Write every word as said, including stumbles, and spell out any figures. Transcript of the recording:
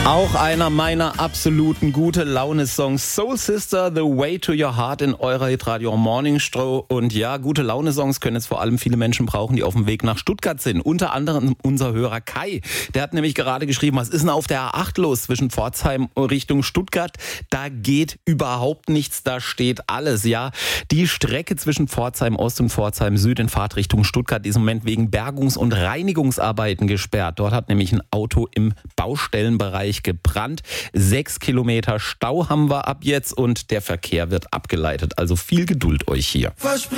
Auch einer meiner absoluten Gute-Laune-Songs, Soul Sister, The Way to Your Heart in eurer Hitradio Morning Show. Und ja, Gute-Laune-Songs können jetzt vor allem viele Menschen brauchen, die auf dem Weg nach Stuttgart sind. Unter anderem unser Hörer Kai. Der hat nämlich gerade geschrieben, was ist denn auf der A acht los zwischen Pforzheim Richtung Stuttgart? Da geht überhaupt nichts, da steht alles. Ja, die Strecke zwischen Pforzheim Ost und Pforzheim Süd in Fahrtrichtung Stuttgart ist im Moment wegen Bergungs- und Reinigungsarbeiten gesperrt. Dort hat nämlich ein Auto im Baustellenbereich gebrannt. Sechs Kilometer Stau haben wir ab jetzt und der Verkehr wird abgeleitet. Also viel Geduld euch hier.